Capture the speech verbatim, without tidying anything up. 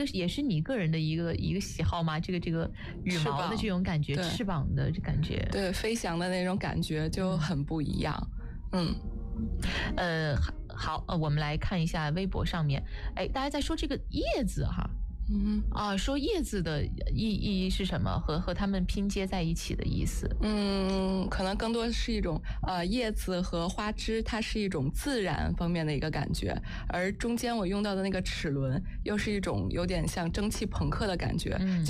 个也是你个人的一个一个喜好吗？这个这个羽毛的这种感觉，翅膀的感觉， 对，飞翔的那种感觉就很不一样。嗯， 呃，好，呃，我们来看一下微博上面，哎，大家在说这个叶子哈。 嗯啊，说叶子的意意义是什么？和和它们拼接在一起的意思？ 嗯，可能更多是一种呃叶子和花枝，它是一种自然方面的一个感觉，而中间我用到的那个齿轮又是一种有点像蒸汽朋克的感觉，嗯，就